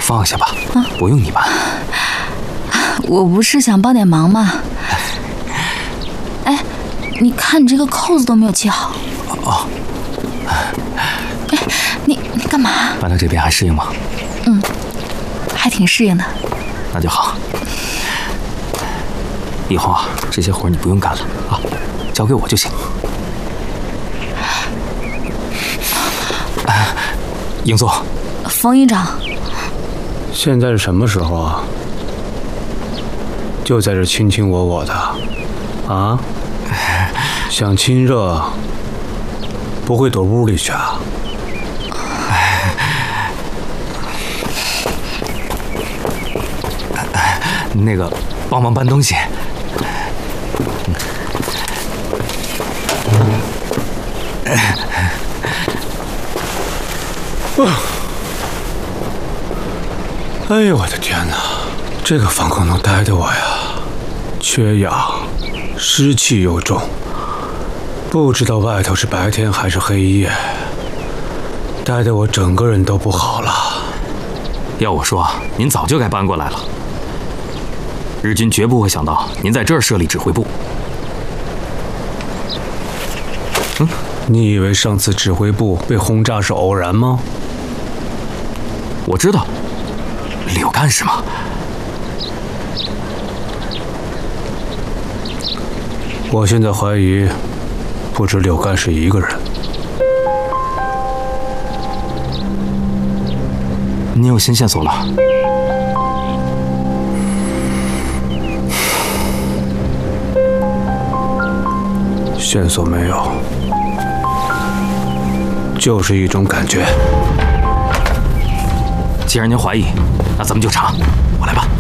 放下吧，不用你办。 我不是想帮点忙吗？哎，你看你这个扣子都没有系好。 哦。 哎，你干嘛？ 搬到这边还适应吗？ 还挺适应的。 那就好。以后啊，这些活你不用干了啊，交给我就行。英宗， 冯营长， 现在是什么时候啊？就在这卿卿我我的，啊？想亲热，不会躲屋里去啊？ 那个，帮忙搬东西。 哎呦我的天哪，这个房空能待的我呀，缺氧，湿气又重，不知道外头是白天还是黑夜，待得我整个人都不好了。 要我说，您早就该搬过来了。日军绝不会想到您在这儿设立指挥部。 你以为上次指挥部被轰炸是偶然吗？ 我知道，柳干事嘛。 我现在怀疑，不止柳干事一个人。 你有新线索了？ 线索没有，就是一种感觉。 既然您怀疑，那咱们就查。我来吧。